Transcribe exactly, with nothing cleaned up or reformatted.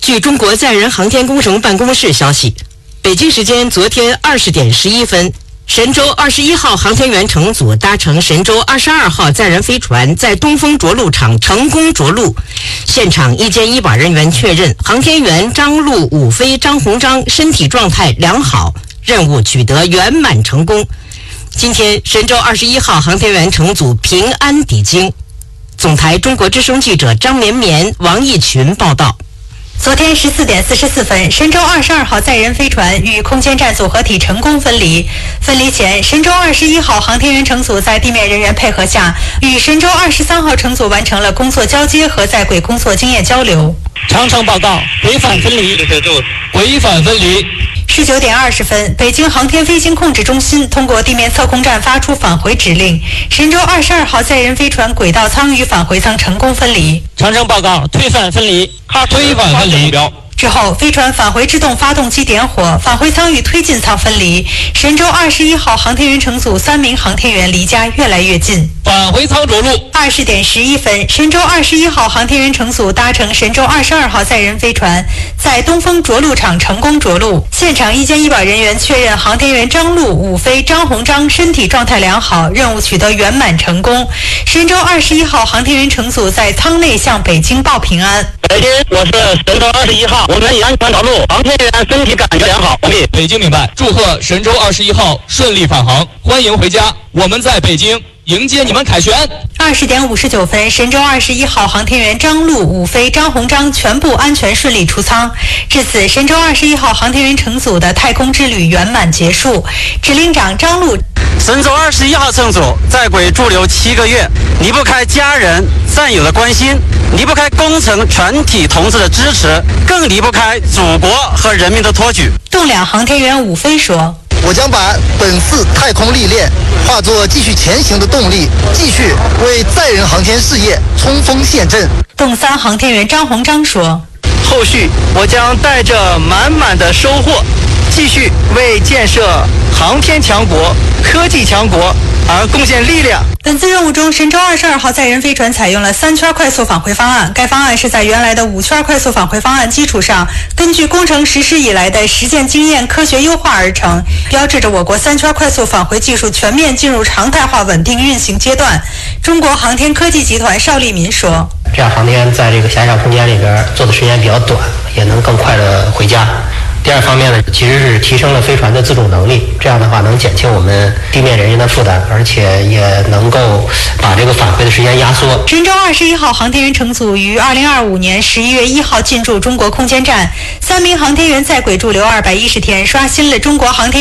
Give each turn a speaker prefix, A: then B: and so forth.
A: 据中国载人航天工程办公室消息，北京时间昨天二十点十一分，神舟二十一号航天员乘组搭乘神舟二十二号载人飞船在东风着陆场成功着陆。现场医监医保人员确认，航天员张陆、武飞、张鸿章身体状态良好，任务取得圆满成功。今天，神舟二十一号航天员乘组平安抵京。总台中国之声记者张绵绵、王义群报道。
B: 昨天十四点四十四分，神舟二十二号载人飞船与空间站组合体成功分离。分离前，神舟二十一号航天员乘组在地面人员配合下，与神舟二十三号乘组完成了工作交接和在轨工作经验交流。
C: 长城报告，违反分离，违反分离。
B: 十九点二十分，北京航天飞行控制中心通过地面测控站发出返回指令，神舟二十二号载人飞船轨道舱与返回舱成功分离。
C: 长城报告，推返分离，推返分离。
B: 之后，飞船返回制动发动机点火，返回舱与推进舱分离。神舟二十一号航天员乘组三名航天员离家越来越近。
C: 返回舱着陆。
B: 二十点十一分，神舟二十一号航天员乘组搭乘神舟二十二号载人飞船，在东风着陆场成功着陆。现场医监医保人员确认，航天员张陆、武飞、张鸿章身体状态良好，任务取得圆满成功。神舟二十一号航天员乘组在舱内向北京报平安。
D: 北京，我是神舟二十一号，我们已安全着陆，航天员身体感觉良好。
C: 北京明白，祝贺神舟二十一号顺利返航，欢迎回家。我们在北京迎接你们凯旋。
B: 二十点五十九分，神舟二十一号航天员张陆、武飞、张鸿章全部安全顺利出舱。至此，神舟二十一号航天员乘组的太空之旅圆满结束。指令长张陆：
E: 神舟二十一号乘组在轨驻留七个月，离不开家人、战友的关心，离不开工程全体同志的支持，更离不开祖国和人民的托举。
B: 栋梁航天员武飞说：
F: 我将把本次太空历练化作继续前行的动力，继续为载人航天事业冲锋陷阵。
B: 洞三航天员张鸿章说：
G: 后续我将带着满满的收获，继续为建设航天强国、科技强国而贡献力量。
B: 本次任务中，神舟二十二号载人飞船采用了三圈快速返回方案。该方案是在原来的五圈快速返回方案基础上，根据工程实施以来的实践经验科学优化而成，标志着我国三圈快速返回技术全面进入常态化稳定运行阶段。中国航天科技集团邵立民说：
H: 这样航天在这个狭小空间里边做的时间比较短，也能更快的回家。第二方面呢，其实是提升了飞船的自主能力，这样的话能减轻我们地面人员的负担，而且也能够把这个返回的时间压缩。
B: 神舟二十一号航天员乘组于二零二五年十一月一号进驻中国空间站，三名航天员在轨驻留二百一十天，刷新了中国航天